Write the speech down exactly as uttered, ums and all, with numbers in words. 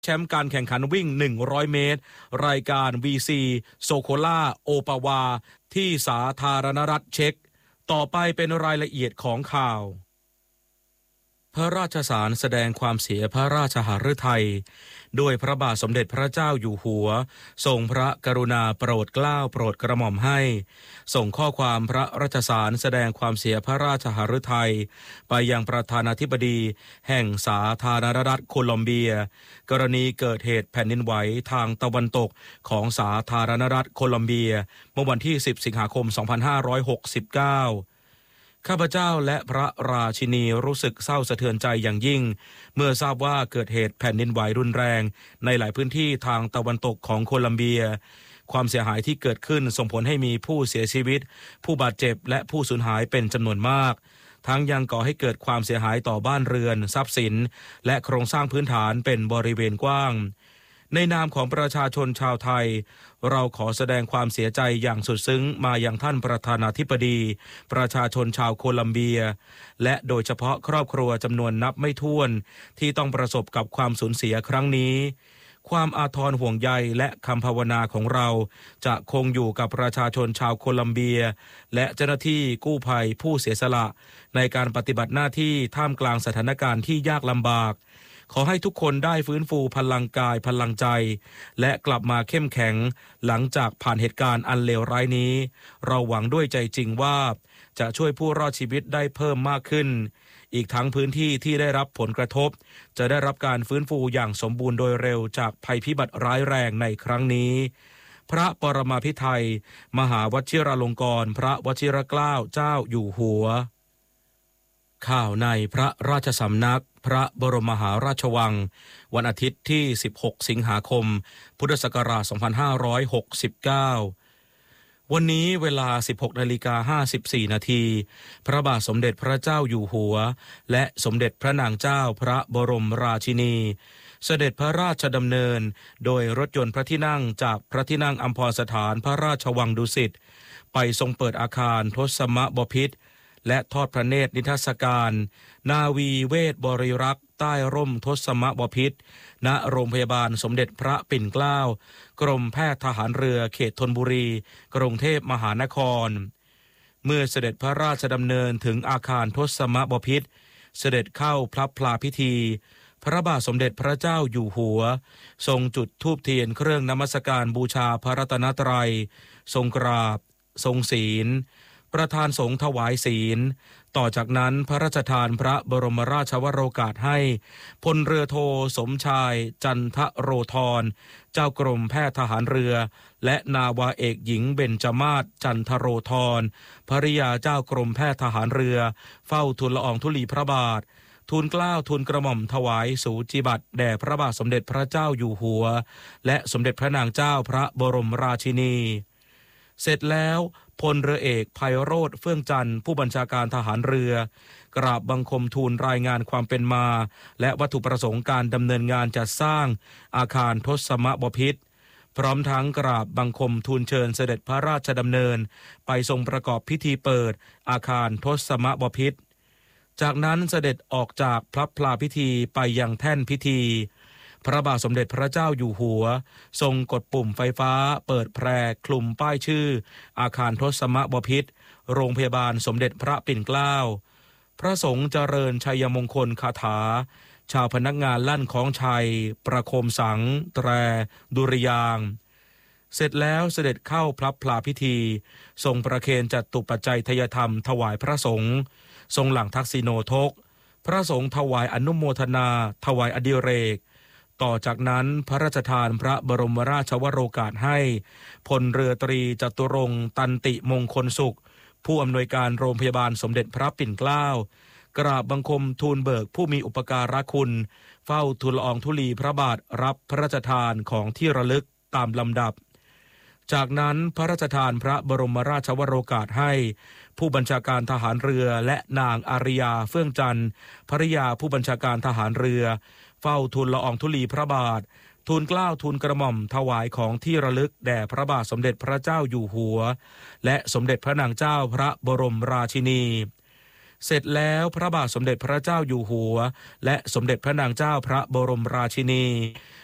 แชมป์การแข่งขันวิ่งหนึ่งร้อยเมตรรายการ วี ซี โซโคล่าโอปาวาที่สาธารณรัฐเช็กต่อไปเป็นรายละเอียดของข่าวพระราชสารแสดงความเสียพระราชหฤทัยด้วยพระบาทสมเด็จพระเจ้าอยู่หัวทรงพระกรุณาโปรดเกล้าโปรดกระหม่อมให้ส่งข้อความพระราชสารแสดงความเสียพระราชหฤทัยไปยังประธานาธิบดีแห่งสาธารณรัฐโคลอมเบียกรณีเกิดเหตุแผ่นดินไหวทางตะวันตกของสาธารณรัฐโคลอมเบียเมื่อวันที่สิบสิงหาคมสองพันห้าร้อยหกสิบเก้าข้าพเจ้าและพระราชินีรู้สึกเศร้าสะเทือนใจอย่างยิ่งเมื่อทราบว่าเกิดเหตุแผ่นดินไหวรุนแรงในหลายพื้นที่ทางตะวันตกของโคลัมเบียความเสียหายที่เกิดขึ้นส่งผลให้มีผู้เสียชีวิตผู้บาดเจ็บและผู้สูญหายเป็นจำนวนมากทั้งยังก่อให้เกิดความเสียหายต่อบ้านเรือนทรัพย์สินและโครงสร้างพื้นฐานเป็นบริเวณกว้างในนามของประชาชนชาวไทยเราขอแสดงความเสียใจอย่างสุดซึ้งมายังท่านประธานาธิบดีประชาชนชาวโคลัมเบียและโดยเฉพาะครอบครัวจำนวนนับไม่ถ้วนที่ต้องประสบกับความสูญเสียครั้งนี้ความอาทรห่วงใยและคำภาวนาของเราจะคงอยู่กับประชาชนชาวโคลัมเบียและเจ้าหน้าที่กู้ภัยผู้เสียสละในการปฏิบัติหน้าที่ท่ามกลางสถานการณ์ที่ยากลำบากขอให้ทุกคนได้ฟื้นฟูพลังกายพลังใจและกลับมาเข้มแข็งหลังจากผ่านเหตุการณ์อันเลวร้ายนี้เราหวังด้วยใจจริงว่าจะช่วยผู้รอดชีวิตได้เพิ่มมากขึ้นอีกทั้งพื้นที่ที่ได้รับผลกระทบจะได้รับการฟื้นฟูอย่างสมบูรณ์โดยเร็วจากภัยพิบัติร้ายแรงในครั้งนี้พระปรมาภิไธยมหาวชิราลงกรณ์พระวชิรเกล้าเจ้าอยู่หัวข่าวในพระราชสำนักพระบรมมหาราชวังวันอาทิตย์ที่สิบหกสิงหาคมพุทธศักราชสองพันห้าร้อยหกสิบเก้าวันนี้เวลา สิบหกนาฬิกาห้าสิบสี่นาทีพระบาทสมเด็จพระเจ้าอยู่หัวและสมเด็จพระนางเจ้าพระบรมราชินีเสด็จพระราชดำเนินโดยรถยนต์พระที่นั่งจากพระที่นั่งอัมพรสถานพระราชวังดุสิตไปทรงเปิดอาคารทศมบพิตรและทอดพระเนตรนิทรรศการนาวีเวทบริรักษ์ใต้ร่มทศมบพิตรณโรงพยาบาลสมเด็จพระปิ่นเกล้ากรมแพทย์ทหารเรือเขตธนบุรีกรุงเทพมหานครเมื่อเสด็จพระราชดำเนินถึงอาคารทศมบพิตรเสด็จเข้าพระพลาพิธีพระบาทสมเด็จพระเจ้าอยู่หัวทรงจุดธูปเทียนเครื่องนมัสการบูชาพระรัตนตรัยทรงกราบทรงศีลประธานสงฆ์ถวายศีลต่อจากนั้นพระราชทานพระบรมราชวโรกาสให้พลเรือโทสมชายจันทโรธรเจ้ากรมแพทย์ทหารเรือและนาวาเอกหญิงเบญจมาศจันทโรธรภริยาเจ้ากรมแพทย์ทหารเรือเฝ้าทูลละอองธุลีพระบาททูลเกล้าทูลกระหม่อมถวายสูจิบัติแด่พระบาทสมเด็จพระเจ้าอยู่หัวและสมเด็จพระนางเจ้าพระบรมราชินีเสร็จแล้วพลเรือเอกไพโรจน์เฟื่องจันทร์ผู้บัญชาการทหารเรือกราบบังคมทูลรายงานความเป็นมาและวัตถุประสงค์การดำเนินงานจัดสร้างอาคารทศมบพิตรพร้อมทั้งกราบบังคมทูลเชิญเสด็จพระราชดำเนินไปทรงประกอบพิธีเปิดอาคารทศมบพิตรจากนั้นเสด็จออกจากพระพลาพิธีไปยังแท่นพิธีพระบาทสมเด็จพระเจ้าอยู่หัวทรงกดปุ่มไฟฟ้าเปิดแพรคลุมป้ายชื่ออาคารทศมบพิตรโรงพยาบาลสมเด็จพระปิ่นเกล้าพระสงฆ์เจริญชัยมงคลคาถาชาวพนักงานลั่นของชัยประโคมสังแตรดุริยางค์เสร็จแล้วเสด็จเข้าพระพลาพิธีทรงประเคนจัตุปัจจัยทยธรรมถวายพระสงฆ์ทรงหลังทักษิโนทกพระสงฆ์ถวายอนุโมทนาถวายอดิเรกต่อจากนั้นพระราชทานพระบรมราชวโรกาสให้พลเรือตรีจตุรงค์ตันติมงคลสุขผู้อำนวยการโรงพยาบาลสมเด็จพระปิ่นเกล้ากราบบังคมทูลเบิกผู้มีอุปการะคุณเฝ้าทูลละอองธุลีพระบาทรับพระราชทานของที่ระลึกตามลำดับจากนั้นพระราชทานพระบรมราชวโรกาสให้ผู้บัญชาการทหารเรือและนางอาริยาเฟื่องจันทร์ภริยาผู้บัญชาการทหารเรือเฝ้าทูลละอองธุลีพระบาททูลเกล้าทูลกระหม่อมถวายของที่ระลึกแด่พระบาทสมเด็จพระเจ้าอยู่หัวและสมเด็จพระนางเจ้าพระบรมราชินีเสร็จแล้วพระบาทสมเด็จพระเจ้าอยู่หัวและสมเด็จพระนางเจ้าพระบรมราชินี